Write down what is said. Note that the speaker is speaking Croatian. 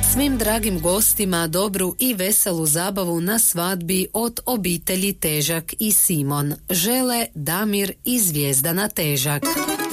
Svim dragim gostima dobru i veselu zabavu na svadbi od obitelji Težak i Simon žele Damir i Zvijezdana Težak.